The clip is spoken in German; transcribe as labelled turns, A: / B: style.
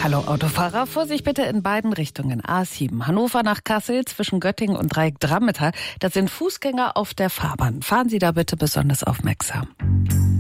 A: Hallo Autofahrer, Vorsicht bitte in beiden Richtungen. A7 Hannover nach Kassel zwischen Göttingen und Dreieck Drammetal. Da sind Fußgänger auf der Fahrbahn. Fahren Sie da bitte besonders aufmerksam.